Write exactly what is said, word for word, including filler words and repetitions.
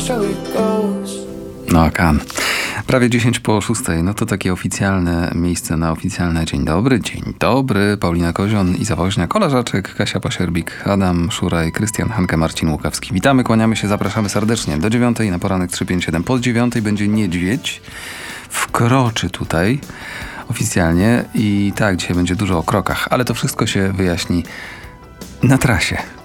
so it goes. No, Kan. Prawie dziesięć po szóstej. No to takie oficjalne miejsce na oficjalne dzień dobry. Dzień dobry. Paulina Kozion, Iza Woźniak, Kolarzaczek, Kasia Pasierbik, Adam Szuraj, Krystian Hanke, Marcin Łukawski. Witamy, kłaniamy się, zapraszamy serdecznie. Do dziewiątej na poranek trzysta pięćdziesiąt siedem. Po dziewiątej będzie niedźwiedź. Wkroczy tutaj oficjalnie i tak, dzisiaj będzie dużo o krokach, ale to wszystko się wyjaśni na trasie.